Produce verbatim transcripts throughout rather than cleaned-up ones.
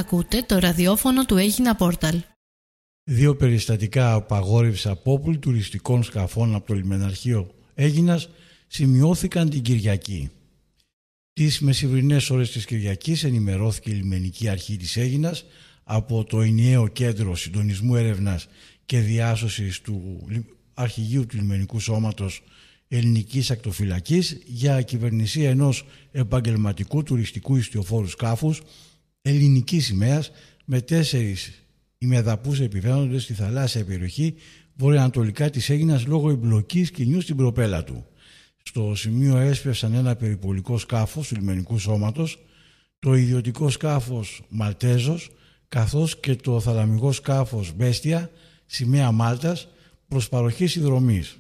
Ακούτε το ραδιόφωνο του Έγινα Πόρταλ. Δύο περιστατικά απαγόρευση απόπλου τουριστικών σκαφών από το λιμεναρχείο Έγινας σημειώθηκαν την Κυριακή. Τις μεσημβρινές ώρες της Κυριακής ενημερώθηκε η λιμενική αρχή της Έγινας από το ενιαίο κέντρο συντονισμού έρευνας και διάσωσης του αρχηγείου του λιμενικού σώματος ελληνικής ακτοφυλακής για κυβερνησία ενός επαγγελματικού τουριστικού ιστιοφόρου σκάφους ελληνικής σημαίας με τέσσερις ημεδαπούς επιβαίνοντες στη θαλάσσια περιοχή βορειοανατολικά της Έγινας λόγω εμπλοκής κοινιού στην προπέλα του. Στο σημείο έσπευσαν ένα περιπολικό σκάφος του λιμενικού σώματος, το ιδιωτικό σκάφος Μαλτέζος καθώς και το θαλαμικό σκάφος Μπέστια σημαία Μάλτας προς παροχή συνδρομής.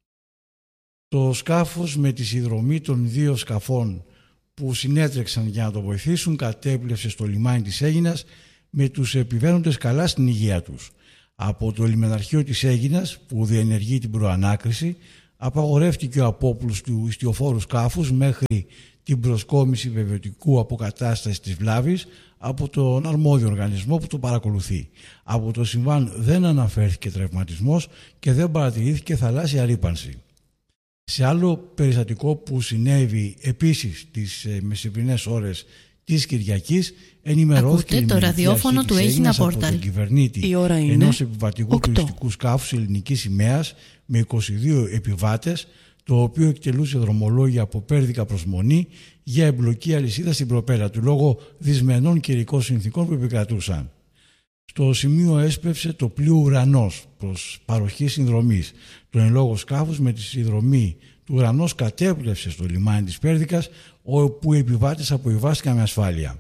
Το σκάφος με τη συνδρομή των δύο σκαφών που συνέτρεξαν για να το βοηθήσουν κατέπλευσε στο λιμάνι της Έγινας με τους επιβαίνοντες καλά στην υγεία τους. Από το λιμεναρχείο της Έγινας που διενεργεί την προανάκριση απαγορεύτηκε ο απόπλους του ιστιοφόρου σκάφους μέχρι την προσκόμιση βεβαιωτικού αποκατάστασης της βλάβης από τον αρμόδιο οργανισμό που το παρακολουθεί. Από το συμβάν δεν αναφέρθηκε τραυματισμός και δεν παρατηρήθηκε θαλάσσια ρύπανση. Σε άλλο περιστατικό που συνέβη επίσης τις μεσημβρινές ώρες της Κυριακής ενημερώθηκε Ακούτε το ραδιόφωνο του Έγινα Πόρταλ. Τον κυβερνήτη ενός επιβατικού τουριστικού σκάφους ελληνικής σημαίας με είκοσι δύο επιβάτες, το οποίο εκτελούσε δρομολόγια από Πέρδικα προς Μονή για εμπλοκή αλυσίδα στην προπέλα του λόγω δυσμενών καιρικών συνθήκων που επικρατούσαν. Στο σημείο έσπευσε το πλοίο Ουρανός προς παροχή συνδρομής. Το εν λόγω σκάφος με τη συνδρομή του Ουρανός κατέπλευσε στο λιμάνι της Πέρδικας, όπου οι επιβάτες αποβιβάστηκαν με ασφάλεια.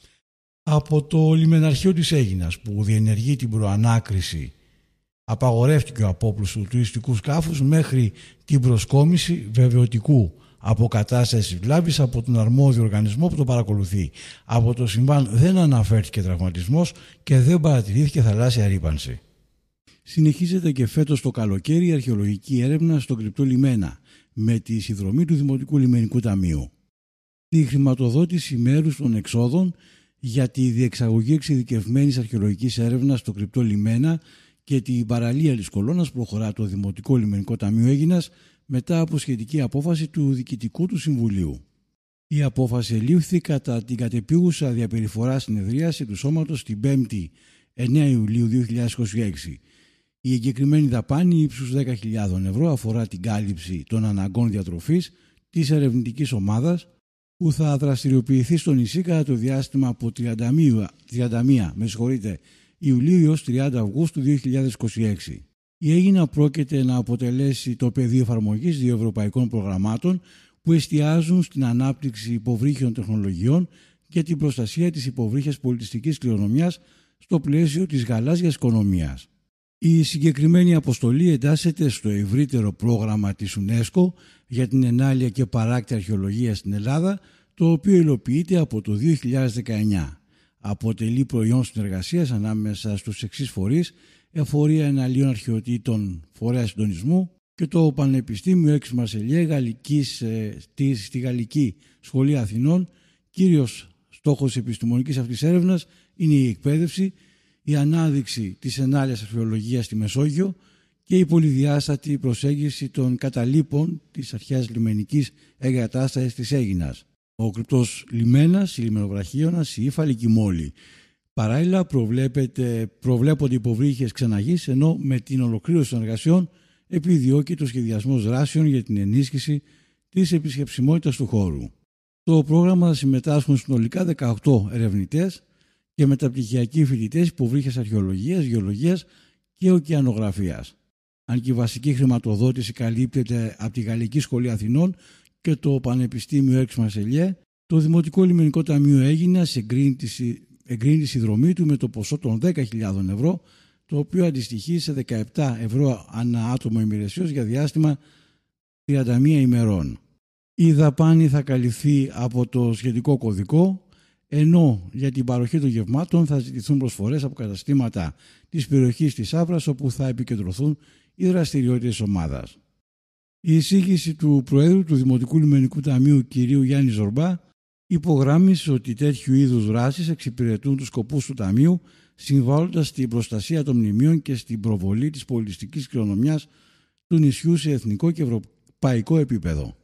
Από το λιμεναρχείο της Έγινας που διενεργεί την προανάκριση απαγορεύτηκε ο απόπλους του τουριστικού σκάφους μέχρι την προσκόμιση βεβαιωτικού αποκατάστασης βλάβης από τον αρμόδιο οργανισμό που το παρακολουθεί. Από το συμβάν δεν αναφέρθηκε τραυματισμός και δεν παρατηρήθηκε θαλάσσια ρύπανση. Συνεχίζεται και φέτος το καλοκαίρι η αρχαιολογική έρευνα στο κρυπτό λιμένα με τη συνδρομή του Δημοτικού Λιμενικού Ταμείου. Τη χρηματοδότηση μέρους των εξόδων για τη διεξαγωγή εξειδικευμένης αρχαιολογικής έρευνας στο κρυπτό λιμένα και την παραλία της Κολώνας προχωρά το Δημοτικό Λιμενικό Ταμείο Έγινας μετά από σχετική απόφαση του Διοικητικού του Συμβουλίου. Η απόφαση ελήφθη κατά την κατεπίγουσα διαπεριφορά συνεδρίαση του Σώματος την πέμπτη εννέα Ιουλίου δύο χιλιάδες είκοσι έξι. Η εγκεκριμένη δαπάνη ύψους δέκα χιλιάδες ευρώ αφορά την κάλυψη των αναγκών διατροφής της ερευνητικής ομάδας που θα δραστηριοποιηθεί στο νησί κατά το διάστημα από τριάντα μία με συγχωρείτε, Ιουλίου έως τριάντα Αυγούστου δύο χιλιάδες είκοσι έξι. Η Έγινα πρόκειται να αποτελέσει το πεδίο εφαρμογής δύο ευρωπαϊκών προγραμμάτων που εστιάζουν στην ανάπτυξη υποβρύχιων τεχνολογιών και την προστασία της υποβρύχιας πολιτιστικής κληρονομιάς στο πλαίσιο της γαλάζιας οικονομίας. Η συγκεκριμένη αποστολή εντάσσεται στο ευρύτερο πρόγραμμα της UNESCO για την ενάλεια και παράκτη αρχαιολογία στην Ελλάδα, το οποίο υλοποιείται από το δύο χιλιάδες δεκαεννιά. Αποτελεί προϊόν συνεργασίας ανάμεσα στους εξής φορείς: Εφορία Εναλίων Αρχαιοτήτων Φορέα Συντονισμού και το Πανεπιστήμιο Έξ Μαρσελιέ Γαλλικής, ε, της, στη Γαλλική Σχολή Αθηνών. Κύριος στόχος επιστημονικής αυτής έρευνας είναι η εκπαίδευση, η ανάδειξη της ενάλειας αρχαιολογίας στη Μεσόγειο και η πολυδιάστατη προσέγγιση των καταλήπων της αρχαίας λιμενικής εγκατάστασης της Έγινας. Ο κρυπτός λιμένας, η λιμενοβραχίωνας, η Ήφαλη και η Μόλη. Παράλληλα προβλέπονται υποβρύχιες ξεναγής, ενώ με την ολοκλήρωση των εργασιών επιδιώκει το σχεδιασμός δράσεων για την ενίσχυση της επισκεψιμότητας του χώρου. Το πρόγραμμα θα συμμετάσχουν συνολικά δεκαοκτώ ερευνητές και μεταπτυχιακοί φοιτητές υποβρύχιας αρχαιολογίας, γεωλογίας και ωκεανογραφίας. Αν και η βασική χρηματοδότηση καλύπτεται από τη Γαλλική Σχολή Αθηνών και το Πανεπιστήμιο Έξ Μαρσελιέ, το Δημοτικό Λιμενικό Ταμείο Έγινας εγκρίνει τη συνδρομή του με το ποσό των δέκα χιλιάδες ευρώ, το οποίο αντιστοιχεί σε δεκαεπτά ευρώ ανά άτομο ημερησίας για διάστημα τριάντα μία ημερών. Η δαπάνη θα καλυφθεί από το σχετικό κωδικό, ενώ για την παροχή των γευμάτων θα ζητηθούν προσφορές από καταστήματα της περιοχής της Άβρας, όπου θα επικεντρωθούν οι δραστηριότητες της ομάδας. Η εισήγηση του Προέδρου του Δημοτικού Λιμενικού Ταμείου κ. Γιάννη Ζορμπά Υπογράμμισε ότι τέτοιου είδους δράσεις εξυπηρετούν τους σκοπούς του Ταμείου, συμβάλλοντας στην προστασία των μνημείων και στην προβολή της πολιτιστικής κληρονομιάς του νησιού σε εθνικό και ευρωπαϊκό επίπεδο.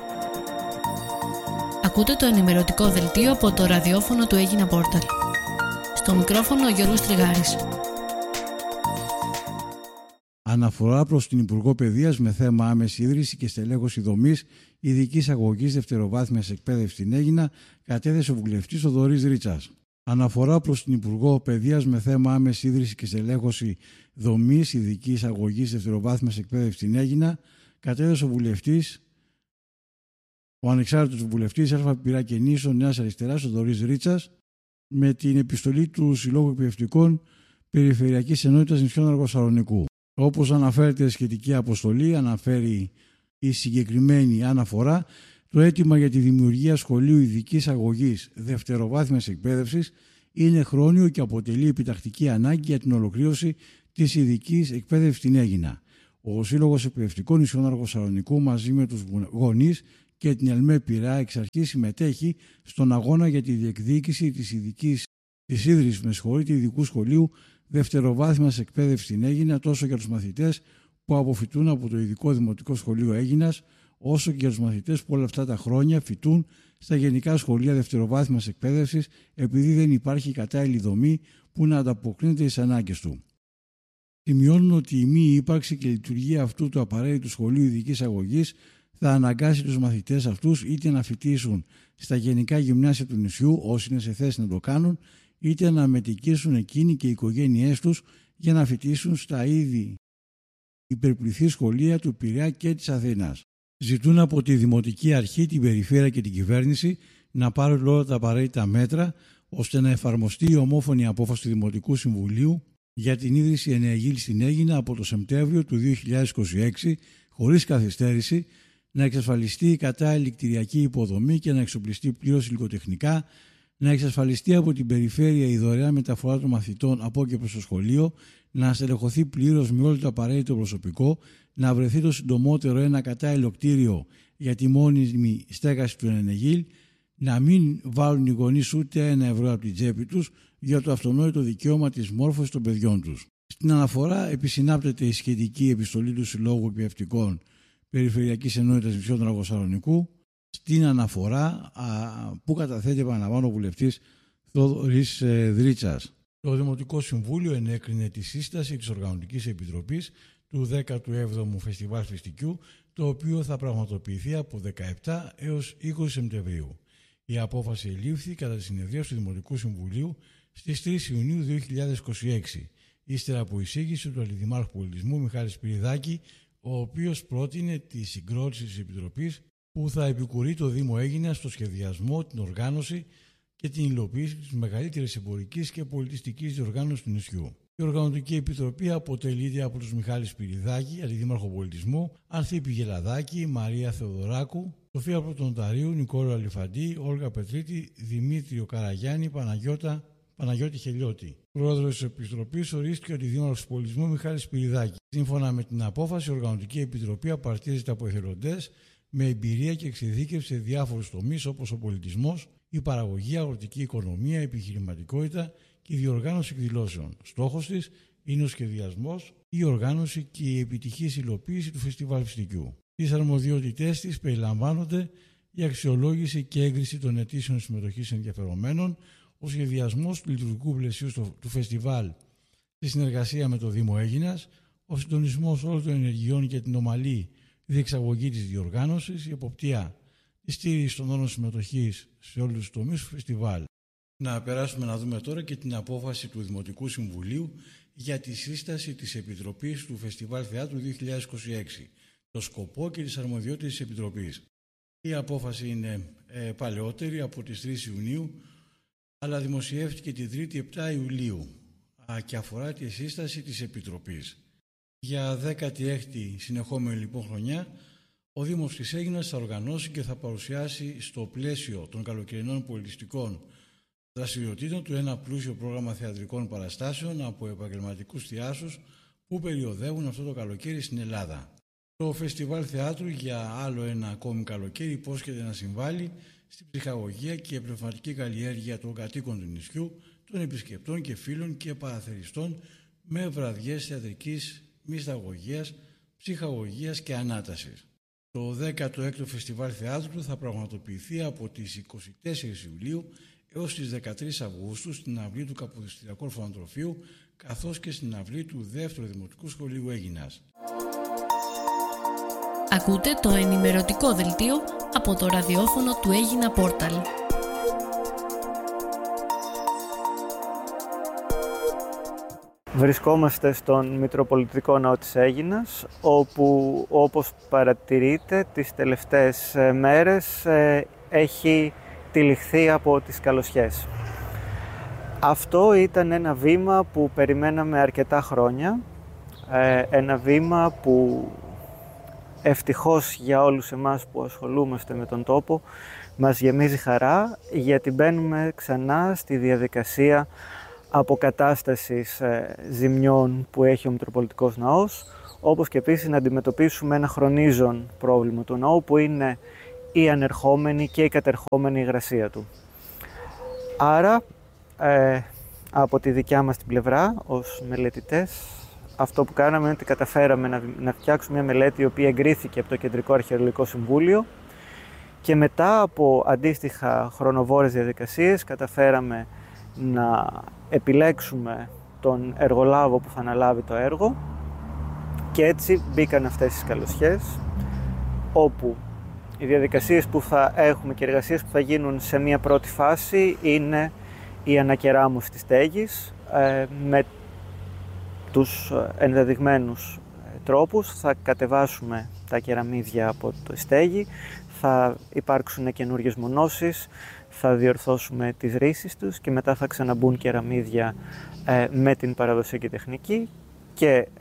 Ακούτε το ενημερωτικό δελτίο από το ραδιόφωνο του Έγινα Πόρταλ. Στο μικρόφωνο ο Γιώργος Τριγάρης. Αναφορά προς την Υπουργό Παιδείας με θέμα άμεση ίδρυση και στελέχωση δομής ειδικής αγωγής δευτεροβάθμιας εκπαίδευσης στην Αίγινα κατέθεσε ο βουλευτής Θοδωρής Ρίτσας. Αναφορά προς την Υπουργό Παιδείας με θέμα άμεση ίδρυση και στελέχωση δομής ειδικής αγωγής δευτεροβάθμιας εκπαίδευσης στην Αίγινα κατέθεσε ο βουλευτής, ο ανεξάρτητος βουλευτής Α. Πυρακενήσων Νέας Αριστεράς Θοδωρής Ρίτσας, με την επιστολή του Συλλόγου Εκπαιδευτικών Περιφερειακής Ενότητας Νησιών Αργοσαλονικού. Όπως αναφέρεται σχετική αποστολή, αναφέρει η συγκεκριμένη αναφορά το αίτημα για τη δημιουργία σχολείου ειδικής αγωγής δευτεροβάθμιας εκπαίδευσης είναι χρόνιο και αποτελεί επιτακτική ανάγκη για την ολοκλήρωση της ειδικής εκπαίδευσης στην Αίγινα. Ο Σύλλογος Εκπαιδευτικών Νησιών Αργοσαλονικού μαζί με τους γονείς και την ΕΛΜΕ Πειραιά εξ αρχής συμμετέχει στον αγώνα για τη διεκδίκηση της ειδικής της ίδρυσης με συγχωρείτε ειδικού σχολείου δευτεροβάθμιας εκπαίδευσης στην Αίγινα, τόσο για τους μαθητές που αποφοιτούν από το Ειδικό Δημοτικό Σχολείο Αίγινας, όσο και για τους μαθητές που όλα αυτά τα χρόνια φοιτούν στα γενικά σχολεία δευτεροβάθμιας εκπαίδευσης, επειδή δεν υπάρχει κατάλληλη δομή που να ανταποκρίνεται στις ανάγκες του. Σημειώνουν ότι η μη ύπαρξη και λειτουργία αυτού του απαραίτητου σχολείου ειδικής αγωγής θα αναγκάσει τους μαθητές αυτούς είτε να φοιτήσουν στα γενικά γυμνάσια του νησιού, όσοι είναι σε θέση να το κάνουν, είτε να μετικήσουν εκείνοι και οι οικογένειές τους για να φοιτήσουν στα ήδη υπερπληθή σχολεία του Πειραιά και της Αθήνας. Ζητούν από τη Δημοτική Αρχή, την Περιφέρεια και την Κυβέρνηση να πάρουν όλα τα απαραίτητα μέτρα ώστε να εφαρμοστεί η ομόφωνη απόφαση του Δημοτικού Συμβουλίου για την ίδρυση ενεργείλης στην Αίγινα από το Σεπτέμβριο του δύο χιλιάδες είκοσι έξι, χωρίς καθυστέρηση, να εξασφαλιστεί η κατάλληλη κτηριακή υποδομή και να εξοπλιστεί πλήρως υλικοτεχνικά, να εξασφαλιστεί από την περιφέρεια η δωρεάν μεταφορά των μαθητών από και προς το σχολείο, να στελεχωθεί πλήρως με όλο το απαραίτητο προσωπικό, να βρεθεί το συντομότερο ένα κατάλληλο κτίριο για τη μόνιμη στέγαση του Ενεγίλ, να μην βάλουν οι γονείς ούτε ένα ευρώ από την τσέπη τους για το αυτονόητο δικαίωμα της μόρφωσης των παιδιών τους. Στην αναφορά επισυνάπτεται η σχετική επιστολή του Συλλόγου Εκπαιδευτικών Περιφερειακής Ενότητας Νησιών Αργοσαλονικού, στην αναφορά α, που καταθέτει επαναλαμβάνω ο βουλευτής Θοδωρής ε, Δρίτσας. Το Δημοτικό Συμβούλιο ενέκρινε τη σύσταση της Οργανωτικής Επιτροπής του δέκατου έβδομου Φεστιβάλ Φιστικιού, το οποίο θα πραγματοποιηθεί από δεκαεπτά έως είκοσι Σεπτεμβρίου. Η απόφαση ελήφθη κατά τη συνεδρίαση του Δημοτικού Συμβουλίου στις τρεις Ιουνίου δύο χιλιάδες είκοσι έξι, ύστερα από εισήγηση του Αντιδημάρχου Πολιτισμού Μιχάλη Σπυριδάκη, ο οποίος πρότεινε τη συγκρότηση της Επιτροπής που θα επικουρεί το Δήμο Αίγινας στο σχεδιασμό, την οργάνωση και την υλοποίηση της μεγαλύτερης εμπορικής και πολιτιστικής διοργάνωσης του νησιού. Η Οργανωτική Επιτροπή αποτελείται από τους Μιχάλη Σπυριδάκη, Αντιδήμαρχο Πολιτισμού, Ανθίπη Γελαδάκη, Μαρία Θεοδωράκου, Σοφία Πρωτονοταρίου, Νικόλο Αλιφαντή, Όλγα Πετρίτη, Δημήτριο Καραγιάννη, Παναγιώτα, Παναγιώτη Χελιώτη. Πρόεδρος της Επιτροπής ορίστηκε ο Αντιδήμαρχος Πολιτισμού Μιχάλη Σπυριδάκη. Σύμφωνα με την απόφαση, η Οργανωτική Επιτροπή απαρτίζεται από εθελοντές με εμπειρία και εξειδίκευση σε διάφορους τομείς όπως ο πολιτισμός, η παραγωγή, αγροτική οικονομία, η επιχειρηματικότητα και η διοργάνωση εκδηλώσεων. Στόχος της είναι ο σχεδιασμός, η οργάνωση και η επιτυχής υλοποίηση του Φεστιβάλ Φιστικιού. Τις αρμοδιότητές της περιλαμβάνονται η αξιολόγηση και έγκριση των αιτήσεων συμμετοχής ενδιαφερομένων, ο σχεδιασμός του λειτουργικού πλαισίου του φεστιβάλ στη συνεργασία με το Δήμο Αίγινας, ο συντονισμός όλων των ενεργειών και την ομαλή διεξαγωγή της διοργάνωσης, η εποπτεία τη στήριξη των όρων συμμετοχής σε όλους τους τομείς του φεστιβάλ. Να περάσουμε να δούμε τώρα και την απόφαση του Δημοτικού Συμβουλίου για τη σύσταση της Επιτροπής του Φεστιβάλ Θεάτρου δύο χιλιάδες είκοσι έξι, το σκοπό και τις αρμοδιότητες της Επιτροπής. Η απόφαση είναι ε, παλαιότερη από τις τρεις Ιουνίου, αλλά δημοσιεύτηκε την Τρίτη επτά Ιουλίου α, και αφορά τη σύσταση της Επιτροπής. Για δέκατη έκτη συνεχόμενη λοιπόν χρονιά, ο Δήμος της Αίγινας θα οργανώσει και θα παρουσιάσει στο πλαίσιο των καλοκαιρινών πολιτιστικών δραστηριοτήτων του ένα πλούσιο πρόγραμμα θεατρικών παραστάσεων από επαγγελματικούς θεάσους που περιοδεύουν αυτό το καλοκαίρι στην Ελλάδα. Το Φεστιβάλ Θεάτρου για άλλο ένα ακόμη καλοκαίρι υπόσχεται να συμβάλλει στην ψυχαγωγία και πνευματική καλλιέργεια των κατοίκων του νησιού, των επισκεπτών και φίλων και παραθεριστών με βραδιές θεατρικής μυσταγωγίας, ψυχαγωγίας και ανάτασης. Το δέκατο έκτο Φεστιβάλ Θεάτρου θα πραγματοποιηθεί από τις είκοσι τέσσερις Ιουλίου έως τις δεκατρείς Αυγούστου στην αυλή του Καποδιστριακού Ορφανοτροφείου καθώς και στην αυλή του Δεύτερου Δημοτικού Σχολείου Αίγινας. Ακούτε το ενημερωτικό δελτίο από το ραδιόφωνο του Αίγινα Πόρταλ. Βρισκόμαστε στον Μητροπολιτικό Ναό της Αίγινας, όπου όπως παρατηρείτε τις τελευταίες μέρες έχει τυλιχθεί από τις καλοσιές. Αυτό ήταν ένα βήμα που περιμέναμε αρκετά χρόνια, ένα βήμα που ευτυχώς για όλους εμάς που ασχολούμαστε με τον τόπο μας γεμίζει χαρά, γιατί μπαίνουμε ξανά στη διαδικασία αποκατάστασης ζημιών που έχει ο Μητροπολιτικός Ναός, όπως και επίσης να αντιμετωπίσουμε ένα χρονίζον πρόβλημα του ναού που είναι η ανερχόμενη και η κατερχόμενη υγρασία του. Άρα, ε, από τη δικιά μας την πλευρά, ως μελετητές, αυτό που κάναμε είναι ότι καταφέραμε να, να φτιάξουμε μια μελέτη η οποία εγκρίθηκε από το Κεντρικό Αρχαιολογικό Συμβούλιο και μετά από αντίστοιχα χρονοβόρες διαδικασίες καταφέραμε να επιλέξουμε τον εργολάβο που θα αναλάβει το έργο και έτσι μπήκαν αυτές τις καλοσιές, όπου οι διαδικασίες που θα έχουμε και οι εργασίες που θα γίνουν σε μια πρώτη φάση είναι η ανακεράμωση της στέγης ε, με τους ενδεδειγμένους τρόπους. Θα κατεβάσουμε τα κεραμίδια από το στέγη, θα υπάρξουν καινούργιες μονώσεις, θα διορθώσουμε τις ρύσεις τους και μετά θα ξαναμπούν κεραμίδια ε, με την παραδοσιακή τεχνική και